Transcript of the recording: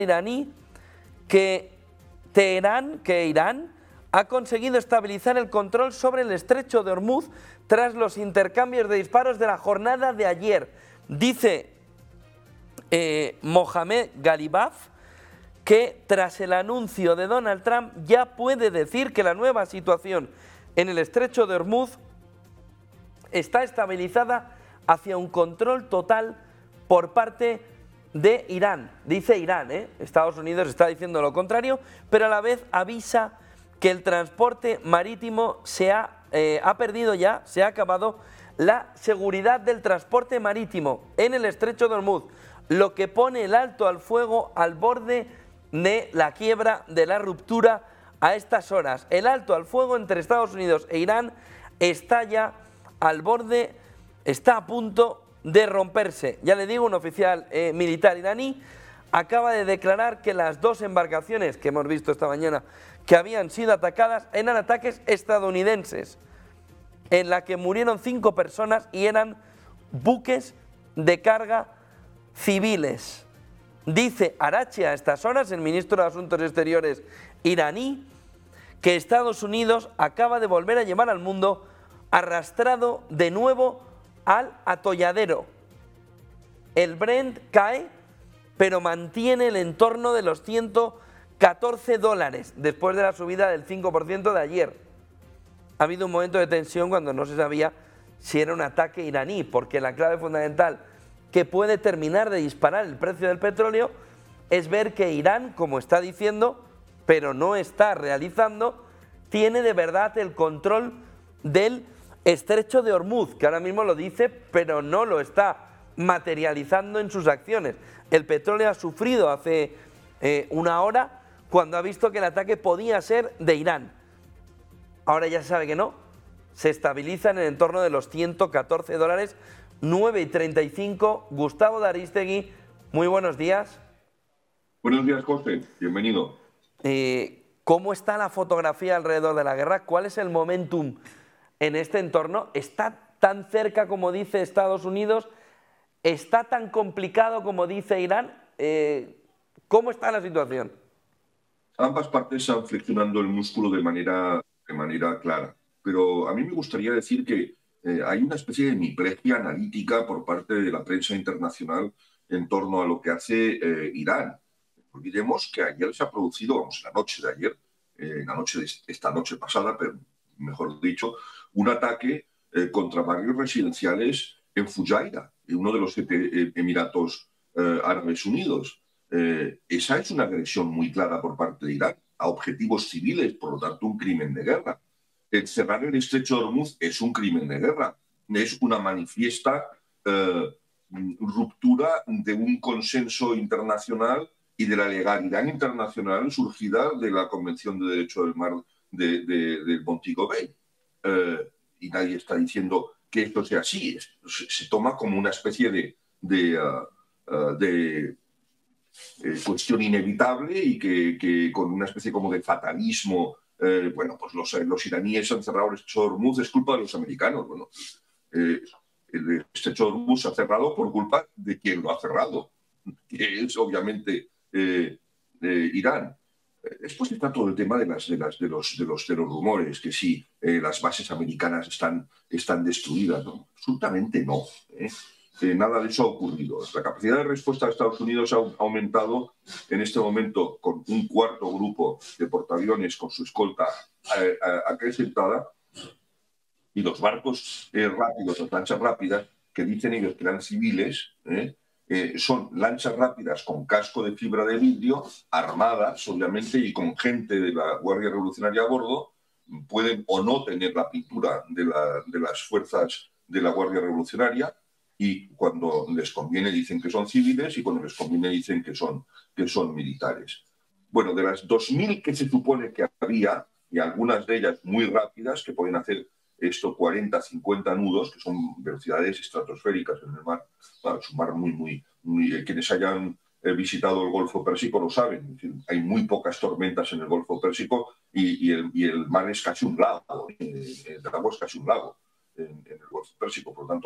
iraní que Irán ha conseguido estabilizar el control sobre el estrecho de Hormuz tras los intercambios de disparos de la jornada de ayer. Dice Mohamed Ghalibaf que tras el anuncio de Donald Trump ya puede decir que la nueva situación en el estrecho de Hormuz está estabilizada hacia un control total por parte de Irán. Dice Irán, Estados Unidos está diciendo lo contrario, pero a la vez avisa que el transporte marítimo ha perdido ya, se ha acabado la seguridad del transporte marítimo en el estrecho de Hormuz, lo que pone el alto al fuego al borde de la quiebra, de la ruptura a estas horas. El alto al fuego entre Estados Unidos e Irán está ya al borde, está a punto de romperse. Ya le digo, un oficial militar iraní acaba de declarar que las dos embarcaciones que hemos visto esta mañana que habían sido atacadas eran ataques estadounidenses, en la que murieron 5 personas y eran buques de carga civiles. Dice Araghchi a estas horas, el ministro de Asuntos Exteriores iraní, que Estados Unidos acaba de volver a llevar al mundo arrastrado de nuevo al atolladero. El Brent cae, pero mantiene el entorno de los $114 después de la subida del 5% de ayer. Ha habido un momento de tensión cuando no se sabía si era un ataque iraní, porque la clave fundamental que puede terminar de disparar el precio del petróleo es ver que Irán, como está diciendo, pero no está realizando, tiene de verdad el control del estrecho de Hormuz, que ahora mismo lo dice, pero no lo está materializando en sus acciones. El petróleo ha sufrido hace una hora cuando ha visto que el ataque podía ser de Irán. Ahora ya se sabe que no, se estabiliza en el entorno de los $114, 9:35. Gustavo de Arístegui, muy buenos días. Buenos días, Jorge, bienvenido. ¿Cómo está la fotografía alrededor de la guerra? ¿Cuál es el momentum en este entorno? ¿Está tan cerca como dice Estados Unidos? ¿Está tan complicado como dice Irán? ¿Cómo está la situación? Ambas partes están flexionando el músculo de manera clara, pero a mí me gustaría decir que hay una especie de hemiplegia analítica por parte de la prensa internacional en torno a lo que hace Irán. Olvidemos que ayer se ha producido, la noche de ayer, esta noche pasada, pero mejor dicho, un ataque contra barrios residenciales en Fujairah, en uno de los 7 Emiratos Árabes Unidos. Esa es una agresión muy clara por parte de Irán a objetivos civiles, por lo tanto un crimen de guerra. El cerrar el estrecho de Hormuz es un crimen de guerra, es una manifiesta ruptura de un consenso internacional y de la legalidad internacional surgida de la Convención de Derecho del Mar del Montego Bay. Y nadie está diciendo que esto sea así, se toma como una especie de cuestión inevitable y que con una especie como de fatalismo, bueno, pues los iraníes han cerrado el estrecho de Hormuz, es culpa de los americanos. Bueno, el estrecho de Hormuz se ha cerrado por culpa de quien lo ha cerrado, que es obviamente Irán. Después está todo el tema de los rumores, que si las bases americanas están destruidas. ¿No? Absolutamente no. Nada de eso ha ocurrido. La capacidad de respuesta de Estados Unidos ha aumentado en este momento con un 4.º grupo de portaaviones con su escolta acrecentada, y los barcos rápidos, las lanchas rápidas, que dicen ellos que eran civiles, son lanchas rápidas con casco de fibra de vidrio, armadas, obviamente, y con gente de la Guardia Revolucionaria a bordo. Pueden o no tener la pintura de las fuerzas de la Guardia Revolucionaria, y cuando les conviene dicen que son civiles y cuando les conviene dicen que son militares. Bueno, de las 2.000 que se supone que había, y algunas de ellas muy rápidas, que pueden hacer 40, 50 nudos, que son velocidades estratosféricas en el mar. Bueno, es un mar muy quienes hayan visitado el Golfo Pérsico lo saben. Hay muy pocas tormentas en el Golfo Pérsico y el mar es casi un lago. El agua es casi un lago en el Golfo Pérsico, por lo tanto